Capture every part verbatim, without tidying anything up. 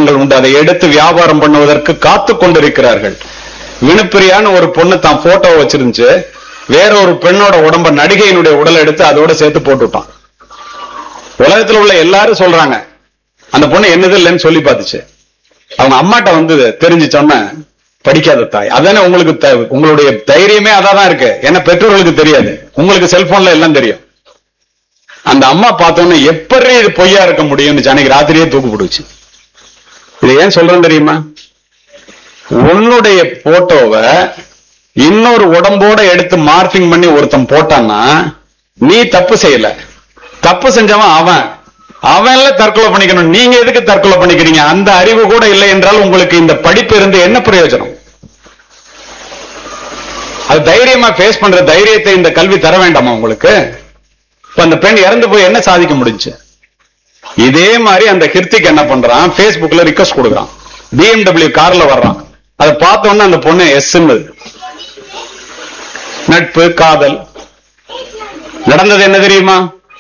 உண்டு, அதை எடுத்து வியாபாரம் பண்ணுவதற்கு காத்து கொண்டிருக்கிறார்கள். வினுப்பிரியான ஒரு பொண்ணு தான் போட்டோ வச்சிருந்துச்சு, வேற ஒரு பெண்ணோட உடம்ப, நடிகையினுடைய உடலை எடுத்து அதோட சேர்த்து போட்டுட்டான். உலகத்தில் உள்ள எல்லாரும் சொல்றாங்க அந்த பொண்ணு என்னது இல்லைன்னு சொல்லி பார்த்துச்சு. அவங்க அம்மாட்ட வந்து தெரிஞ்சு சொன்ன, படிக்காத தாய், அதானே உங்களுக்கு உங்களுடைய தைரியமே அதான் இருக்கு. ஏன்னா பெற்றோர்களுக்கு தெரியாது, உங்களுக்கு செல்போன்ல எல்லாம் தெரியும். அந்த அம்மா பார்த்தோன்னு எப்படி இது பொய்யா இருக்க முடியும்னு அன்னைக்கு ராத்திரியே தூக்கு போடுச்சு. இது ஏன் சொல்றேன் தெரியுமா? உன்னுடைய போட்டோவை இன்னொரு உடம்போட எடுத்து மார்பிங் பண்ணி ஒருத்தன் போட்டான்னா நீ தப்பு செய்யல, தப்பு செஞ்சவன் அவன் அவன்ல தற்கொலை பண்ணிக்கணும். நீங்க எதுக்கு தற்கொலை பண்ணிக்கிறீங்க? அந்த அறிவு கூட இல்லை என்றால் உங்களுக்கு இந்த படிப்பு இருந்து என்ன பிரயோஜனம்? அது தைரியமா பேஸ் பண்ற தைரியத்தை இந்த கல்வி தர வேண்டாமா உங்களுக்கு? அந்த பெண் இறந்து போய் என்ன சாதிக்க முடிஞ்சு? இதே மாதிரி அந்த ஹிருத்திக் என்ன பண்றான், பேஸ்புக்ல ரிக்வெஸ்ட் கொடுக்குறான், பிஎம்டபிள்யூ கார்ல வர்றான். அதை பார்த்தோன்னு அந்த பொண்ணு எஸ், நட்பு காதல். நடந்தது என்ன தெரியுமா?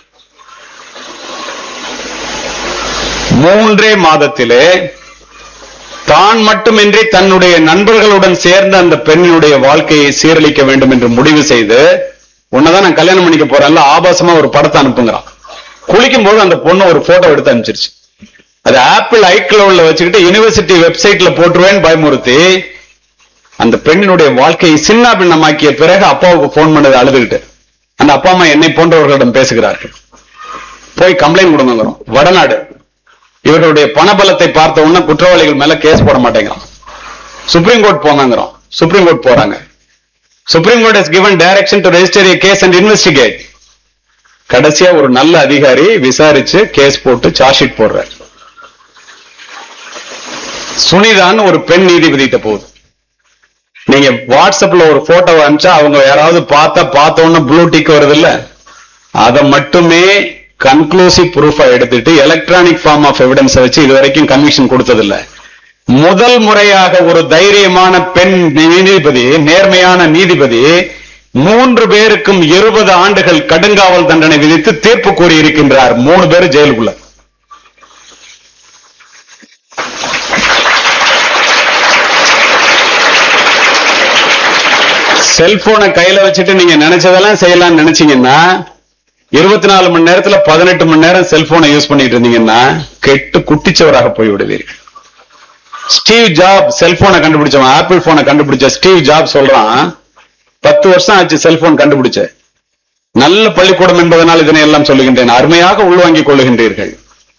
மூன்றே மாதத்திலே தான் மட்டுமின்றி தன்னுடைய நண்பர்களுடன் சேர்ந்த அந்த பெண்ணினுடைய வாழ்க்கையை சீரழிக்க வேண்டும் என்று முடிவு செய்து, உன்னதான் நான் கல்யாணம் பண்ணிக்க போறேன்ல, ஆபாசமா ஒரு படத்தை அனுப்புங்கிறான். குளிக்கும் போது அந்த பொண்ணு ஒரு போட்டோ எடுத்து அனுப்பிச்சிருச்சு. அது ஆப்பிள் ஐக்ளவுட்ல வச்சுக்கிட்டு யூனிவர்சிட்டி வெப்சைட்ல போட்டுருவேன்னு பயமுறுத்தி அந்த பெண்ணினுடைய வாழ்க்கையை சின்ன பின்னமாக்கிய பிறகு அப்பாவுக்கு போன் பண்ணது அழுதுகிட்டு, அந்த அப்பா அம்மா என்னை போன்றவர்களிடம் பேசுகிறார்கள். போய் கம்ப்ளைண்ட் கொடுங்கிறோம். வடநாடு இவர்களுடைய பணபலத்தை பார்த்த உடனே குற்றவாளிகள் மேல கேஸ் போட மாட்டேங்கிறான். Supreme court போங்கிறோம். சுப்ரீம் கோர்ட் போறாங்க. Supreme court has given direction to register a case and investigate. கடைசியா ஒரு நல்ல அதிகாரி விசாரிச்சு கேஸ் போட்டு சார்ஜ் ஷீட் போடுறார். சுனிதான்னு ஒரு பெண் நீதிபதிட்ட போகுது. நீங்க வாட்ஸ்அப்ல ஒரு போட்டோ அனுப்பிச்சா அவங்க யாராவது பார்த்தா பார்த்தோன்னு ப்ளூ டிக் வருது இல்ல, அதை மட்டுமே கன்க்ளூசிவ் ப்ரூஃபா எடுத்துட்டு எலக்ட்ரானிக் ஃபார்ம் ஆஃப் எவிடன்ஸ் வச்சு இது வரைக்கும் கன்விக்ஷன் கொடுத்ததில்லை. முதல் முறையாக ஒரு தைரியமான பெண் நீதிபதி, நேர்மையான நீதிபதி மூன்று பேருக்கும் இருபது ஆண்டுகள் கடுங்காவல் தண்டனை விதித்து தீர்ப்பு கூறியிருக்கின்றார். மூணு பேர் ஜெயிலுக்குள்ள. செல்போனை கையில வச்சுட்டு நீங்க நினைச்சதெல்லாம் செய்யலாம் நினைச்சீங்கன்னா இருபத்தி நாலு மணி நேரத்துல பதினெட்டு மணி நேரம் செல்போனை யூஸ் பண்ணிட்டு இருந்தீங்கன்னா கெட்டு குட்டிச்சவராக போய் விடுவீர்கள். ஸ்டீவ் ஜாப் செல்போனை கண்டுபிடிச்சவன், ஆப்பிள் போனை கண்டுபிடிச்ச ஸ்டீவ் ஜாப் சொல்றான், பத்து வருஷம் ஆச்சு செல்போன் கண்டுபிடிச்ச. நல்ல பள்ளிக்கூடம் என்பதனால் இதனை எல்லாம் சொல்லுகின்றேன், அருமையாக உள்வாங்கிக் கொள்ளுகின்றீர்கள்.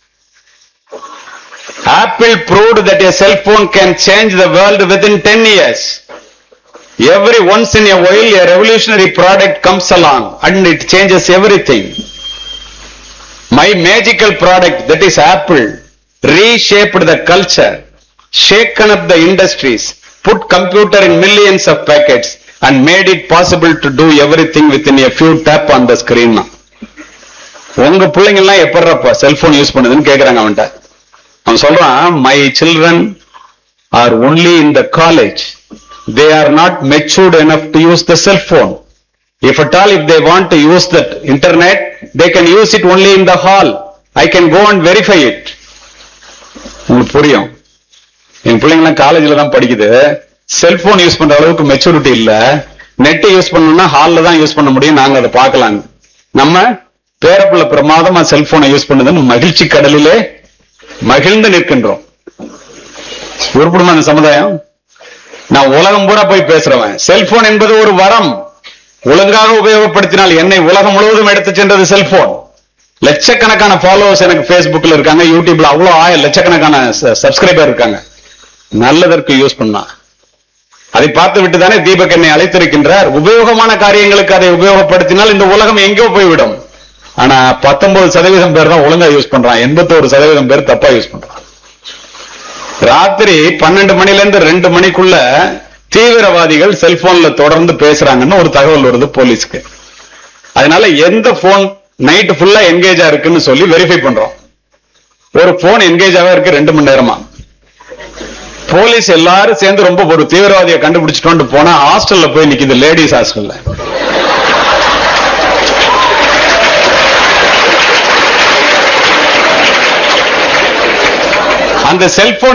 Apple proved that a cell phone can change the world within ten years. Every once in a while a revolutionary product comes along and it changes everything. My magical product, that is Apple, reshaped the culture, shaken up the industries, put computer in millions of packets and made it possible to do everything within a few tap on the screen. உங்க பிள்ளைங்க எல்லாம் எப்பறப்ப cellphone use பண்ணுதுன்னு கேக்குறாங்க அவன்கிட்ட. அவன் சொல்றான், my children are only in the college. They are not matured enough to use the cell phone. If at all, if they want to use the internet, they can use it only in the hall. I can go and verify it. உங்களுக்கு புரியும்? என் பிள்ளைங்களாம் காலேஜ்ல தான் படிக்குது, cellphone use பண்ற அளவுக்கு maturity இல்ல. Net use பண்ணணும்னா ஹால்ல தான் யூஸ் பண்ண முடியும், நாங்க அதை பார்க்கலாம். நம்ம பேரப்புள்ள பிரமாதமா செல்போனை யூஸ் பண்ணுதுன்னு மகிழ்ச்சி கடலிலே மகிழ்ந்து நிற்கின்றோம். உருப்படுமா அந்த சமுதாயம்? நான் உலகம் பூரா போய் பேசுறவன். செல்போன் என்பது ஒரு வரம். ஒழுங்காக உபயோகப்படுத்தினால் என்னை உலகம் முழுவதும் எடுத்து சென்றது செல்போன். லட்சக்கணக்கான ஃபாலோவர்ஸ் எனக்கு பேஸ்புக்ல இருக்காங்க, யூடியூப்ல அவ்வளவு ஆய லட்சக்கணக்கான சப்ஸ்கிரைபர் இருக்காங்க. நல்லதற்கு யூஸ் பண்ணா அதை பார்த்து விட்டு தானே தீபக் என்னை அழைத்திருக்கின்றார். உபயோகமான காரியங்களுக்கு அதை உபயோகப்படுத்தினால் இந்த உலகம் எங்கோ போய்விடும். ஆனா பத்தொன்பது சதவீதம் பேர் தான் ஒழுங்கா யூஸ் பண்றான், எண்பத்தோரு சதவீதம் பேர் தப்பா யூஸ் பண்றான். ராத்திரி பன்னெண்டு மணில இருந்து ரெண்டு மணிக்குள்ள தீவிரவாதிகள் செல்போன்ல தொடர்ந்து பேசுறாங்கன்னு ஒரு தகவல் வருது போலீஸ்க்கு. அதனால எந்த போன் நைட் ஃபுல்லா என்கேஜா இருக்குன்னு சொல்லி வெரிஃபை பண்றோம். ஒரு போன் என்கேஜாவே இருக்கு ரெண்டு மணி நேரமா. போலீஸ் எல்லாரும் சேர்ந்து ரொம்ப ஒரு தீவிரவாதியை கண்டுபிடிச்சிட்டு போனா ஹாஸ்டல்ல போய் நிக்குது, லேடிஸ் ஹாஸ்டல்ல. அந்த செல்போன்